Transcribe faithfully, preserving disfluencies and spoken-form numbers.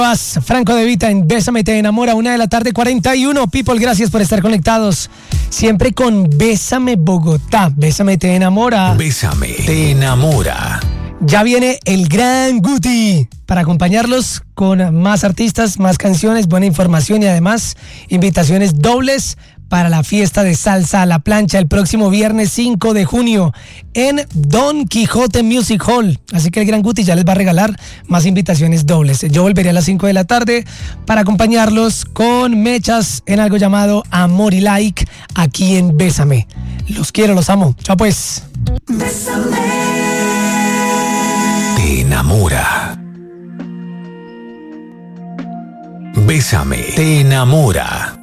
Franco De Vita en Bésame Te Enamora, una de la tarde, cuarenta y uno. People, gracias por estar conectados. Siempre con Bésame Bogotá. Bésame Te Enamora. Bésame Te Enamora. Ya viene el gran Guti para acompañarlos con más artistas, más canciones, buena información y además invitaciones dobles para la fiesta de salsa a la plancha el próximo viernes cinco de junio en Don Quijote Music Hall. Así que el gran Guti ya les va a regalar más invitaciones dobles. Yo volveré a las cinco de la tarde para acompañarlos con mechas en algo llamado Amor y Like aquí en Bésame. Los quiero, los amo. Chao pues. Bésame. Te enamora. Bésame te enamora.